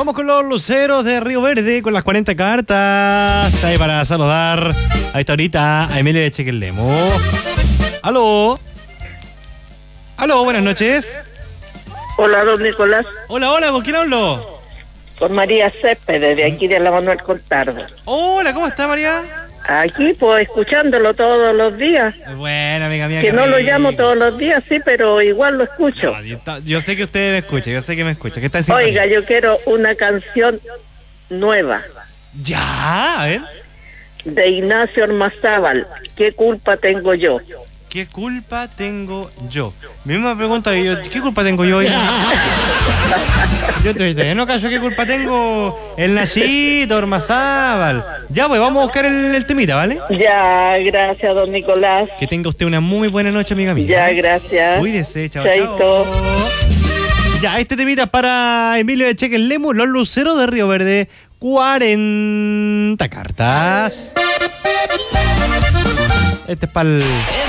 Vamos con los luceros de Río Verde con las 40 cartas. Ahí para saludar a esta horita a Emilio de Chequelemo. Aló. Aló, buenas noches. Hola, don Nicolás. Hola, hola, ¿con quién hablo? Con María Céspedes, de aquí de la Manuel Contardo. Hola, ¿cómo está, María? Aquí, pues, escuchándolo todos los días. Bueno, amiga mía. Que no lo llamo todos los días, sí, pero igual lo escucho. No, yo sé que usted me escucha, yo sé que me escucha. ¿Qué está diciendo? Oiga, yo quiero una canción nueva. Ya, a ver. De Ignacio Ormazábal. ¿Qué culpa tengo yo? ¿Qué culpa tengo yo? Mi misma pregunta que yo, ¿qué culpa tengo yo? Yo no cacho, ¿qué culpa tengo? El Nachito, Ormazábal. Ya, pues vamos a buscar el temita, ¿vale? Ya, gracias, don Nicolás. Que tenga usted una muy buena noche, amiga mía. Ya, gracias. Cuídese, chao, Chaito. chao. Ya, este temita para Emilio de Chequelemo, los luceros de Río Verde, 40 cartas. Este es para el